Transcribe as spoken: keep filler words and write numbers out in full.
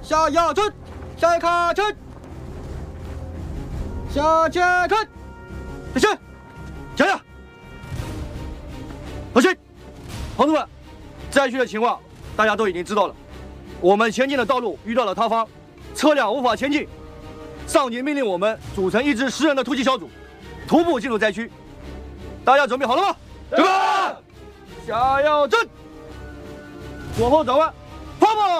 下压阵，下一卡阵，下切阵，开始，加油！老师，朋友们，灾区的情况大家都已经知道了。我们前进的道路遇到了塌方，车辆无法前进。上级命令我们组成一支十人的突击小组，徒步进入灾区。大家准备好了吗？准备！下要阵，左后转弯，跑跑。